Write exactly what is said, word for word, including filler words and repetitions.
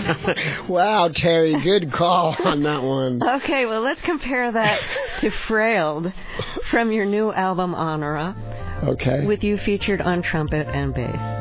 Wow, Terry, good call on that one. Okay, well, let's compare that to Frailed from your new album, Honora. Okay. With you featured on trumpet and bass.